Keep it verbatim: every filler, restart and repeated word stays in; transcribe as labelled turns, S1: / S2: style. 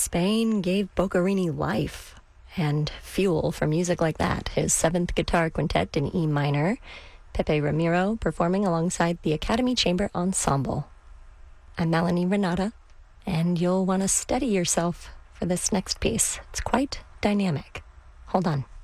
S1: Spain gave Boccherini life and fuel for music like that. His seventh guitar quintet in E minor, Pepe Ramiro performing alongside the Academy Chamber Ensemble. I'm Melanie Renata, and you'll want to steady yourself for this next piece. It's quite dynamic. Hold on.